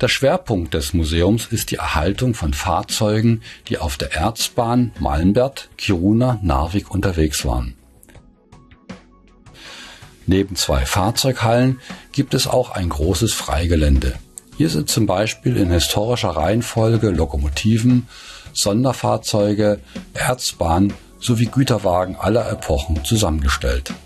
Der Schwerpunkt des Museums ist die Erhaltung von Fahrzeugen, die auf der Erzbahn Malmberth, Kiruna, Narvik unterwegs waren. Neben 2 Fahrzeughallen gibt es auch ein großes Freigelände. Hier sind zum Beispiel in historischer Reihenfolge Lokomotiven, Sonderfahrzeuge, Erzbahn sowie Güterwagen aller Epochen zusammengestellt.